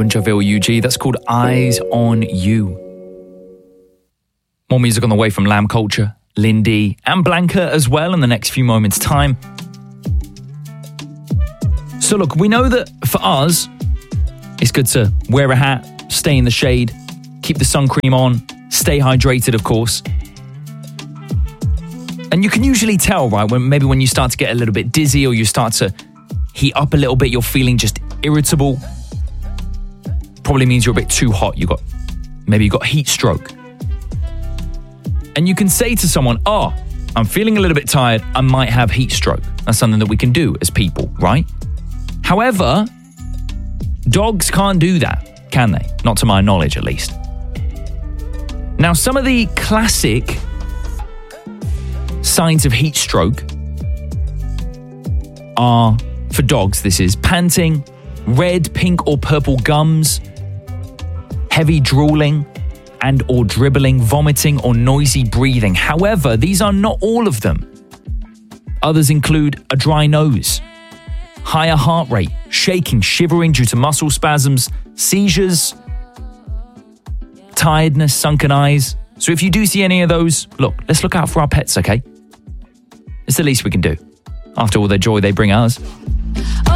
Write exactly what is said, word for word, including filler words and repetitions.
Gunjaville U G. That's called Eyes on You. More music on the way from Lamb Culture, Lindy, and Blanca as well in the next few moments' time. So look, we know that for us, it's good to wear a hat, stay in the shade, keep the sun cream on, stay hydrated, of course. And you can usually tell, right, when maybe when you start to get a little bit dizzy or you start to heat up a little bit, you're feeling just irritable. Probably means you're a bit too hot. You got maybe you got heat stroke. And you can say to someone, oh, I'm feeling a little bit tired. I might have heat stroke. That's something that we can do as people, right? However, dogs can't do that, can they? Not to my knowledge, at least. Now, some of the classic signs of heat stroke are, for dogs, this is panting, red, pink or purple gums, heavy drooling and or dribbling, vomiting or noisy breathing. However, these are not all of them. Others include a dry nose, higher heart rate, shaking, shivering due to muscle spasms, seizures, tiredness, sunken eyes. So if you do see any of those, look, let's look out for our pets, okay? It's the least we can do. After all the joy they bring us.